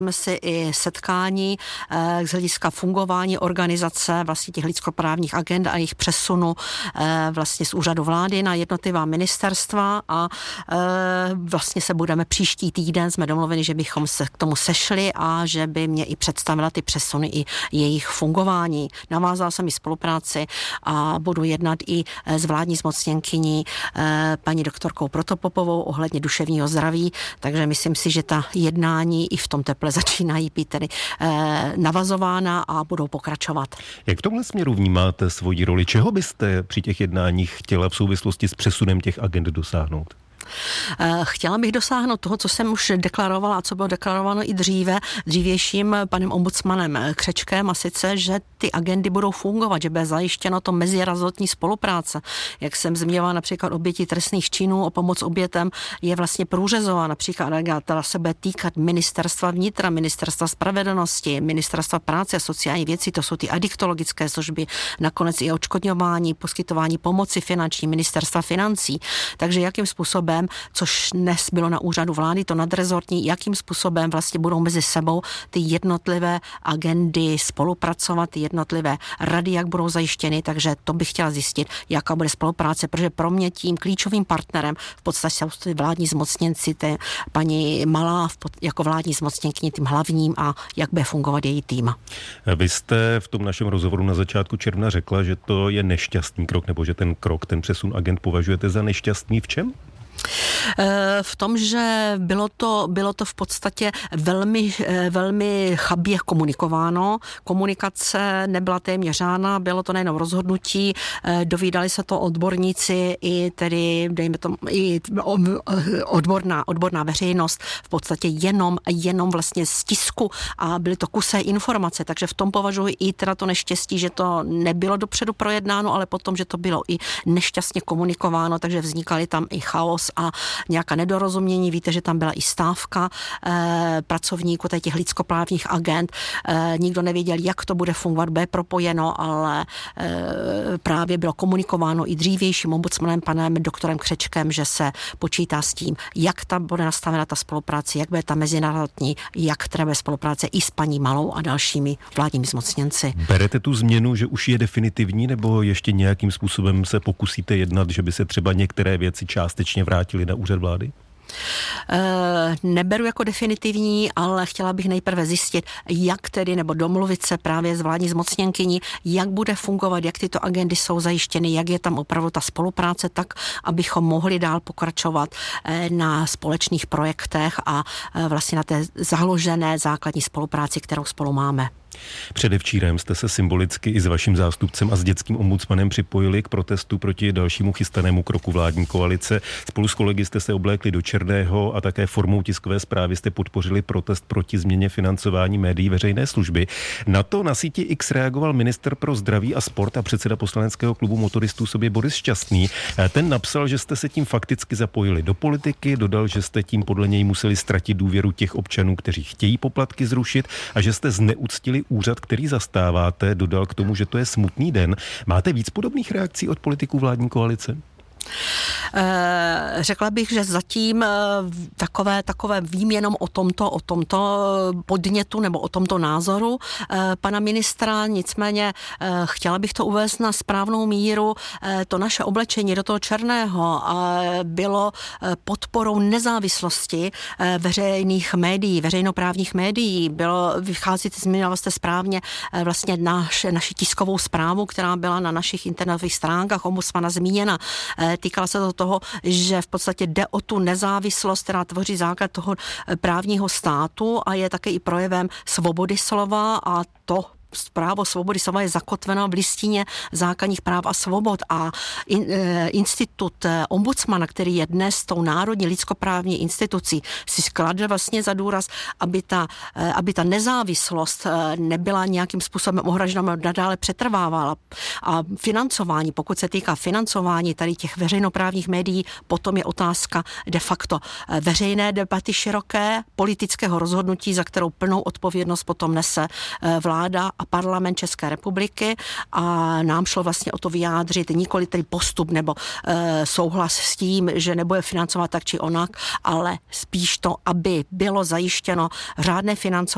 si i setkání z hlediska fungování organizace vlastně těch lidskoprávních agend a jejich přesunu vlastně z úřadu vlády na jednotlivá ministerstva a vlastně se budeme příští týden, jsme domluveni, že bychom se k tomu sešli a že by mě i představila ty přesuny i jejich fungování. Navázala jsem i spolupráci a budu jednat i s vládní zmocněnkyní paní doktorkou Protopopovou ohledně duševního zdraví, takže myslím si, že ta jednání i v tom teple začínají být tedy navazována a budou pokračovat. Jak v tomhle směru vnímáte svoji roli? Čeho byste při těch jednáních chtěla v souvislosti s přesunem těch agend dosáhnout? Chtěla bych dosáhnout toho, co jsem už deklarovala a co bylo deklarováno i dřívějším panem ombudsmanem Křečkem, a sice, že ty agendy budou fungovat, že bude zajištěno to mezirezortní spolupráce. Jak jsem zmiňovala například oběti trestných činů, o pomoc obětem je vlastně průřezová, například která se bude týkat ministerstva vnitra, ministerstva spravedlnosti, ministerstva práce a sociální věcí, to jsou ty adiktologické služby, nakonec i odškodňování, poskytování pomoci finanční, ministerstva financí. Takže jakým způsobem, což dnes bylo na úřadu vlády, to nadrezortní, jakým způsobem vlastně budou mezi sebou ty jednotlivé agendy spolupracovat, ty jednotlivé rady, jak budou zajištěny, takže to bych chtěla zjistit, jaká bude spolupráce, protože pro mě tím klíčovým partnerem v podstatě jsou ty vládní zmocněnci, paní Malá jako vládní zmocněnkyně tím hlavním a jak bude fungovat její tým. Vy jste v tom našem rozhovoru na začátku června řekla, že to je nešťastný krok, nebo že ten přesun agend považujete za nešťastný. V čem? V tom, že bylo to v podstatě velmi chabě komunikováno. Komunikace nebyla téměř žádná, bylo to nejenom rozhodnutí, dovídali se to odborníci i tedy, dejme tomu, i odborná veřejnost, v podstatě jenom vlastně z tisku a byly to kusé informace, takže v tom považuji i teda to neštěstí, že to nebylo dopředu projednáno, ale potom, že to bylo i nešťastně komunikováno, takže vznikaly tam i chaos a nějaká nedorozumění. Víte, že tam byla i stávka pracovníků těch lidskoprávních agent. Nikdo nevěděl, jak to bude fungovat, bude propojeno, ale právě bylo komunikováno i dřívějším ombudsmanem panem doktorem Křečkem, že se počítá s tím, jak tam bude nastavena ta spolupráce, jak bude ta mezinárodní, jak třeba spolupráce i s paní Malou a dalšími vládními zmocněnci. Berete tu změnu, že už je definitivní, nebo ještě nějakým způsobem se pokusíte jednat, že by se třeba některé věci částečně vrátily na úřad vlády? Neberu jako definitivní, ale chtěla bych nejprve zjistit, jak tedy, nebo domluvit se právě s vládní zmocněnkyní, jak bude fungovat, jak tyto agendy jsou zajištěny, jak je tam opravdu ta spolupráce, tak, abychom mohli dál pokračovat na společných projektech a vlastně na té založené základní spolupráci, kterou spolu máme. Předevčírem jste se symbolicky i s vaším zástupcem a s dětským ombudsmanem připojili k protestu proti dalšímu chystanému kroku vládní koalice. Spolu s kolegy jste se oblékli do černého a také formou tiskové zprávy jste podpořili protest proti změně financování médií veřejné služby. Na to na síti X reagoval ministr pro zdraví a sport a předseda poslaneckého klubu motoristů sobě Boris Šťastný. Ten napsal, že jste se tím fakticky zapojili do politiky, dodal, že jste tím podle něj museli ztratit důvěru těch občanů, kteří chtějí poplatky zrušit a že jste zneuctili úřad, který zastáváte, dodal k tomu, že to je smutný den. Máte víc podobných reakcí od politiků vládní koalice? Řekla bych, že zatím takové vím jenom o tomto podnětu nebo o tomto názoru pana ministra, nicméně chtěla bych to uvést na správnou míru. To naše oblečení do toho černého bylo podporou nezávislosti veřejných médií, veřejnoprávních médií. Zmínila jste správně vlastně naši tiskovou zprávu, která byla na našich internetových stránkách ombudsmana zmíněna. Týkala se to toho, že v podstatě jde o tu nezávislost, která tvoří základ toho právního státu a je také i projevem svobody slova a to právo svobody slova je zakotveno v listině základních práv a svobod a institut ombudsmana, který je dnes tou národní lidskoprávní institucí, si skladl vlastně za důraz, aby ta nezávislost nebyla nějakým způsobem ohrožena, nadále přetrvávala. A financování, pokud se týká financování tady těch veřejnoprávních médií, potom je otázka de facto veřejné debaty široké, politického rozhodnutí, za kterou plnou odpovědnost potom nese vláda a parlament České republiky a nám šlo vlastně o to vyjádřit nikoli tedy postup nebo souhlas s tím, že nebude financovat tak či onak, ale spíš to, aby bylo zajištěno řádné financování